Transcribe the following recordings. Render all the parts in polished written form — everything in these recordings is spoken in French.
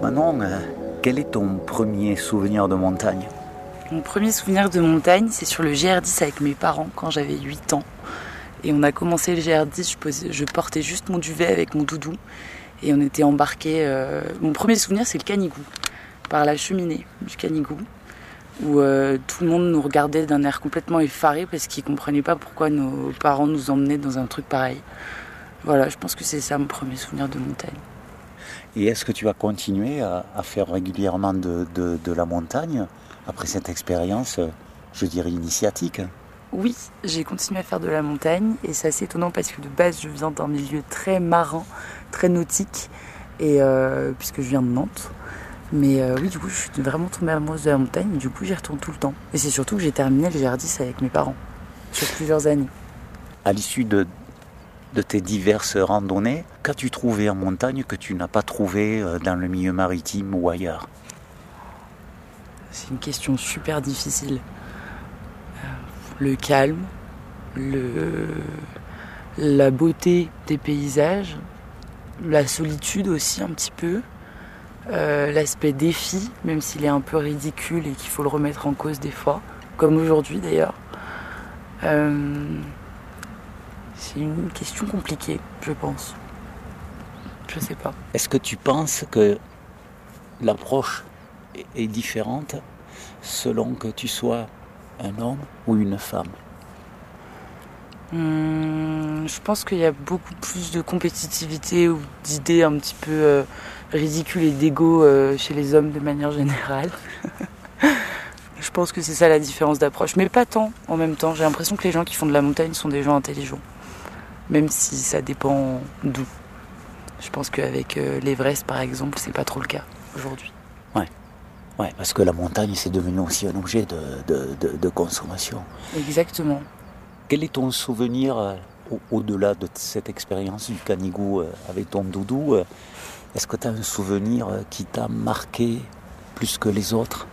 Manon, quel est ton premier souvenir de montagne? Mon premier souvenir de montagne, c'est sur le GR10 avec mes parents quand j'avais 8 ans. Et on a commencé le GR10, je portais juste mon duvet avec mon doudou. Et on était embarqués. Mon premier souvenir, c'est le Canigou, par la cheminée du Canigou, où tout le monde nous regardait d'un air complètement effaré parce qu'ils ne comprenaient pas pourquoi nos parents nous emmenaient dans un truc pareil. Voilà, je pense que c'est ça mon premier souvenir de montagne. Et est-ce que tu vas continuer à faire régulièrement de la montagne après cette expérience, je dirais, initiatique? Oui, j'ai continué à faire de la montagne et c'est assez étonnant parce que de base je viens d'un milieu très marin, très nautique, et puisque je viens de Nantes. Mais oui, du coup je suis vraiment tombée amoureuse de la montagne et du coup j'y retourne tout le temps. Et c'est surtout que j'ai terminé le GR10 avec mes parents, sur plusieurs années. À l'issue de tes diverses randonnées, qu'as-tu trouvé en montagne que tu n'as pas trouvé dans le milieu maritime ou ailleurs? C'est une question super difficile. Le calme, la beauté des paysages, la solitude aussi un petit peu, l'aspect défi, même s'il est un peu ridicule et qu'il faut le remettre en cause des fois, comme aujourd'hui d'ailleurs. C'est une question compliquée, je pense. Je sais pas. Est-ce que tu penses que l'approche est différente selon que tu sois un homme ou une femme? Je pense qu'il y a beaucoup plus de compétitivité ou d'idées un petit peu ridicules et d'ego chez les hommes de manière générale. Je pense que c'est ça la différence d'approche, mais pas tant en même temps. J'ai l'impression que les gens qui font de la montagne sont des gens intelligents, même si ça dépend d'où. Je pense qu'avec l'Everest par exemple, c'est pas trop le cas aujourd'hui. Ouais, parce que la montagne, c'est devenu aussi un objet de consommation. Exactement. Quel est ton souvenir au-delà de cette expérience du Canigou avec ton doudou? Est-ce que tu as un souvenir qui t'a marqué plus que les autres?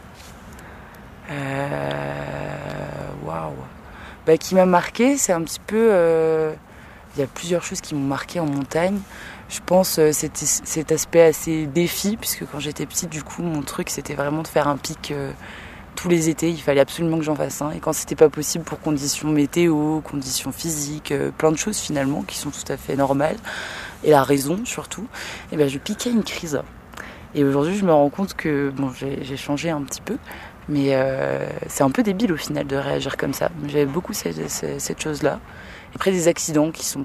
Waouh. Qui m'a marqué, c'est un petit peu... Il y a plusieurs choses qui m'ont marqué en montagne. Je pense cet aspect assez défi, puisque quand j'étais petite, du coup, mon truc, c'était vraiment de faire un pic tous les étés. Il fallait absolument que j'en fasse un. Et quand c'était pas possible pour conditions météo, conditions physiques, plein de choses finalement qui sont tout à fait normales, et la raison surtout, je piquais une crise. Et aujourd'hui, je me rends compte que j'ai changé un petit peu, mais c'est un peu débile au final de réagir comme ça. J'avais beaucoup cette chose-là. Après, des accidents qui sont